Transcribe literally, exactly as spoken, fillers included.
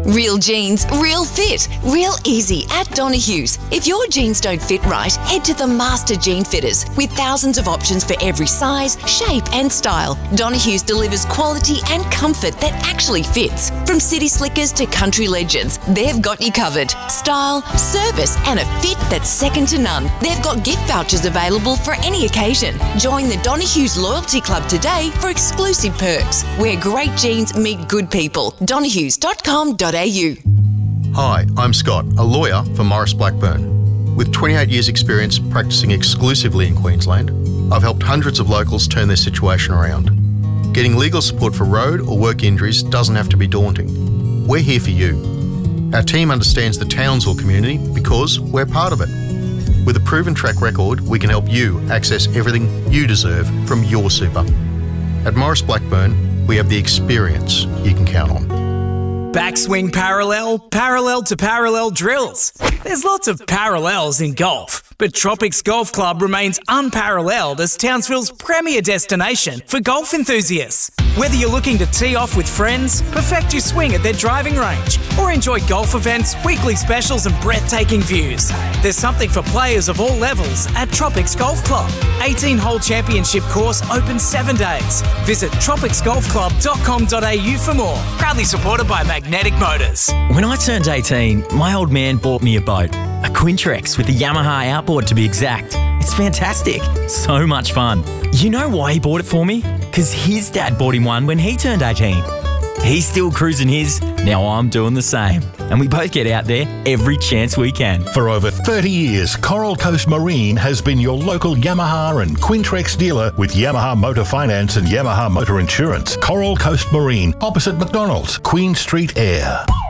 Real jeans, real fit, real easy at Donohue's. If your jeans don't fit right, head to the Master Jean Fitters with thousands of options for every size, shape and style. Donohue's delivers quality and comfort that actually fits. From city slickers to country legends, they've got you covered. Style, service and a fit that's second to none. They've got gift vouchers available for any occasion. Join the Donohue's Loyalty Club today for exclusive perks. Where great jeans meet good people. donohues dot com dot a u. Hi, I'm Scott, a lawyer for Maurice Blackburn. With twenty-eight years experience practicing exclusively in Queensland, I've helped hundreds of locals turn their situation around. Getting legal support for road or work injuries doesn't have to be daunting. We're here for you. Our team understands the Townsville community because we're part of it. With a proven track record, we can help you access everything you deserve from your super. At Maurice Blackburn, we have the experience you can count on. Backswing parallel, parallel to parallel drills. There's lots of parallels in golf, but Tropics Golf Club remains unparalleled as Townsville's premier destination for golf enthusiasts. Whether you're looking to tee off with friends, perfect your swing at their driving range, or enjoy golf events, weekly specials and breathtaking views, there's something for players of all levels at Tropics Golf Club. eighteen-hole championship course open seven days. Visit tropics golf club dot com dot a u for more. Proudly supported by Magnetic Motors. When I turned eighteen, my old man bought me a boat. A Quintrex with a Yamaha outboard to be exact. It's fantastic. So much fun. You know why he bought it for me? Because his dad bought him one when he turned eighteen. He's still cruising his, now I'm doing the same. And we both get out there every chance we can. For over thirty years, Coral Coast Marine has been your local Yamaha and Quintrex dealer with Yamaha Motor Finance and Yamaha Motor Insurance. Coral Coast Marine, opposite McDonald's, Queen Street Air.